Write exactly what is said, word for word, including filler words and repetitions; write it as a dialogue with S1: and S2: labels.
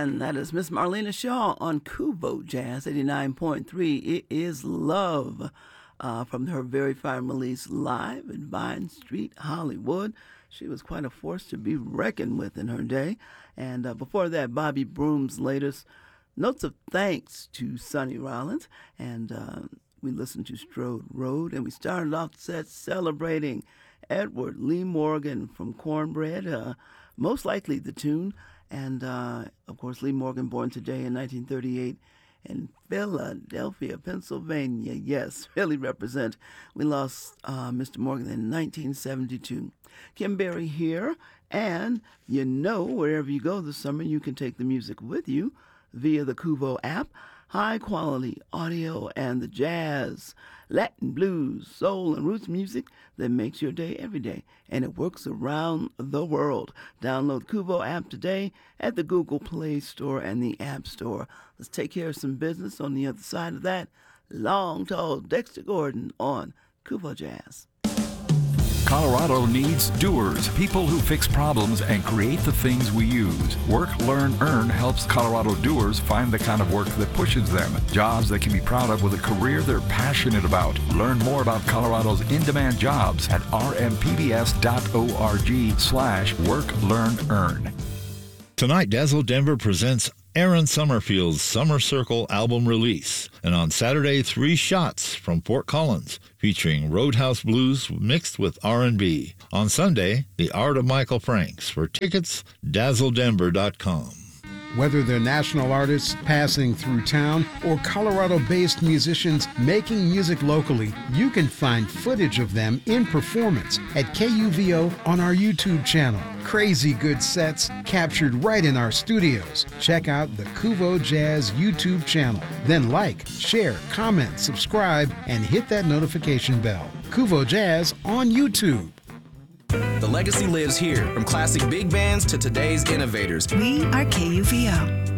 S1: And that is Miss Marlena Shaw on Kuvo Jazz eighty-nine point three. It is Love uh, from her very fine release live in Vine Street, Hollywood. She was quite a force to be reckoned with in her day. And uh, before that, Bobby Broom's latest Notes of Thanks to Sonny Rollins. And uh, we listened to Strode Road. And we started off the set celebrating Edward Lee Morgan from Cornbread, uh, most likely the tune. And, uh, of course, Lee Morgan, born today in nineteen thirty-eight in Philadelphia, Pennsylvania. Yes, really represent. We lost uh, Mister Morgan in nineteen seventy-two. Kim Berry here. And, you know, wherever you go this summer, you can take the music with you via the Kuvo app. High-quality audio and the jazz, Latin, blues, soul, and roots music that makes your day every day. And it works around the world. Download Kuvo app today at the Google Play Store and the App Store. Let's take care of some business on the other side of that. Long, tall Dexter Gordon on Kuvo Jazz.
S2: Colorado needs doers, people who fix problems and create the things we use. Work, Learn, Earn helps Colorado doers find the kind of work that pushes them. Jobs they can be proud of with a career they're passionate about. Learn more about Colorado's in-demand jobs at rmpbs.org slash work, learn, earn.
S3: Tonight, Dazzle Denver presents Aaron Summerfield's Summer Circle album release. And on Saturday, Three Shots from Fort Collins, featuring Roadhouse Blues mixed with R and B. On Sunday, The Art of Michael Franks. For tickets, dazzle denver dot com.
S4: Whether they're national artists passing through town or Colorado-based musicians making music locally, you can find footage of them in performance at K U V O on our YouTube channel. Crazy good sets captured right in our studios. Check out the Kuvo Jazz YouTube channel. Then like, share, comment, subscribe, and hit that notification bell. Kuvo Jazz on YouTube.
S5: The legacy lives here, from classic big bands to today's innovators.
S6: We are K U V O.